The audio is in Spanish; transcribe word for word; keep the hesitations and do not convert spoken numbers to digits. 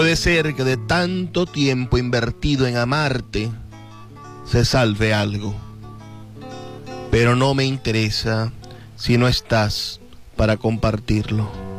Puede ser que de tanto tiempo invertido en amarte se salve algo, pero no me interesa si no estás para compartirlo.